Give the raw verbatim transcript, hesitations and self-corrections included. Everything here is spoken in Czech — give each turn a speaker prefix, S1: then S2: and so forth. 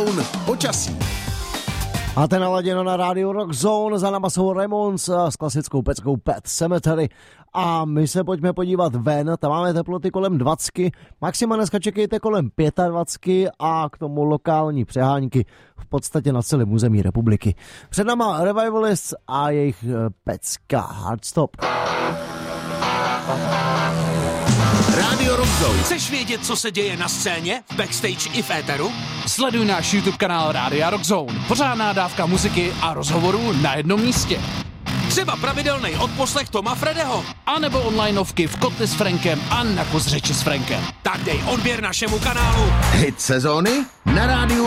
S1: Zone počasí.
S2: A ten naladěno na rádiu Rock Zone, za náma jsou Ramones s klasickou peckou Pet Sematary. A my se pojďme podívat ven, tam máme teploty kolem dvacet, maxima dneska čekejte kolem dvacet pět a k tomu lokální přehánky v podstatě na celém území republiky. Před náma Revivalists a jejich pecka Hardstop.
S1: Rádio Rock Zone.
S3: Chceš vědět, co se děje na scéně, v backstage i v éteru?
S4: Sleduj náš YouTube kanál Rádia Rock Zone. Pořádná dávka muziky a rozhovorů na jednom místě.
S3: Třeba pravidelný odposlech Toma Fredeho.
S4: A nebo onlineovky v Kotli s Frankem a na Kus řeči s Frankem.
S3: Tak dej odběr našemu kanálu.
S1: Hit sezóny na rádiu